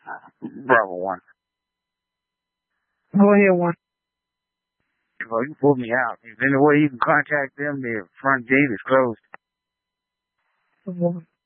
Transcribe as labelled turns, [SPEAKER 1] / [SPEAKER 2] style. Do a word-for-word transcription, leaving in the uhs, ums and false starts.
[SPEAKER 1] Bravo one.
[SPEAKER 2] Go ahead, one.
[SPEAKER 1] Well, you pulled me out. Is there any way you can contact them? Their front gate is closed.
[SPEAKER 2] One.